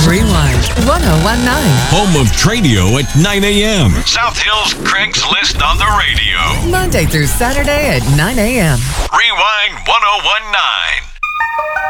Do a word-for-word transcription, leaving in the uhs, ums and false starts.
Rewind ten nineteen. Home of Tradio at nine a.m. South Hill's Craigslist on the radio. Monday through Saturday at nine a.m. Rewind ten nineteen.